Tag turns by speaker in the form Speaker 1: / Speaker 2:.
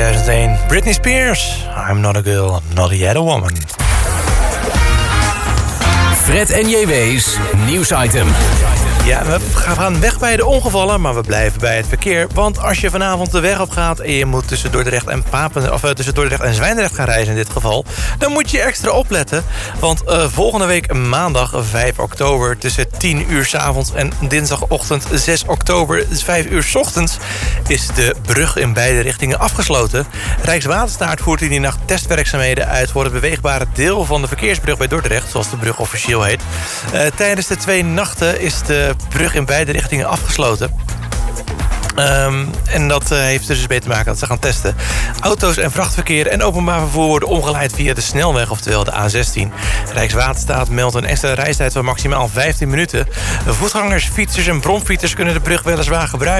Speaker 1: 2001. Britney Spears, I'm not a girl, not yet a woman.
Speaker 2: Fred en JW's nieuwsitem.
Speaker 1: Ja, we gaan weg bij de ongevallen, maar we blijven bij het verkeer. Want als je vanavond de weg op gaat en je moet tussen Dordrecht en Zwijndrecht gaan reizen in dit geval, dan moet je extra opletten. Want volgende week maandag 5 oktober tussen 10 uur 's avonds en dinsdagochtend 6 oktober 5 uur 's ochtends is de brug in beide richtingen afgesloten. Rijkswaterstaat voert in die nacht testwerkzaamheden uit voor het beweegbare deel van de verkeersbrug bij Dordrecht, zoals de brug officieel heet. Tijdens de 2 nachten is de brug in beide richtingen afgesloten. En dat heeft dus mee te maken dat ze gaan testen. Auto's en vrachtverkeer en openbaar vervoer worden omgeleid via de snelweg, oftewel de A16. Rijkswaterstaat meldt een extra reistijd van maximaal 15 minuten. Voetgangers, fietsers en bromfietsers kunnen de brug weliswaar gebruiken.